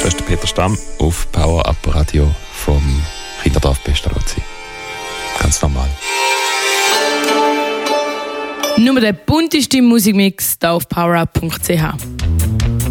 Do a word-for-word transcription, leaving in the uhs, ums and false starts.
Das ist der Peter Stamm auf Power Up Radio vom Kinderdorf Pestalozzi. Ganz normal. Nur der bunteste Musikmix hier auf powerup punkt c h.